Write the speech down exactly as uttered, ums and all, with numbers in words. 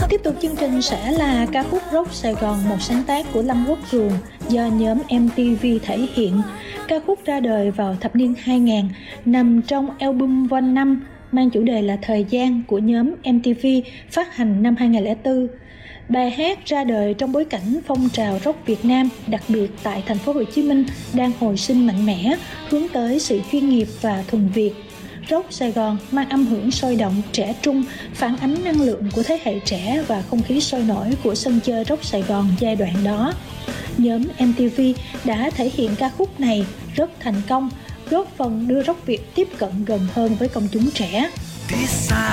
Tiếp tục chương trình sẽ là ca khúc Rock Sài Gòn, một sáng tác của Lâm Quốc Cường do nhóm em tê vê thể hiện. Ca khúc ra đời vào thập niên hai nghìn, nằm trong album Vol năm mang chủ đề là Thời gian của nhóm em tê vê, phát hành năm hai nghìn không trăm lẻ bốn. Bài hát ra đời trong bối cảnh phong trào rock Việt Nam, đặc biệt tại thành phố Hồ Chí Minh, đang hồi sinh mạnh mẽ, hướng tới sự chuyên nghiệp và thuần Việt. Rock Sài Gòn mang âm hưởng sôi động, trẻ trung, phản ánh năng lượng của thế hệ trẻ và không khí sôi nổi của sân chơi Rock Sài Gòn giai đoạn đó. Nhóm em tê vê đã thể hiện ca khúc này rất thành công, góp phần đưa rock Việt tiếp cận gần hơn với công chúng trẻ.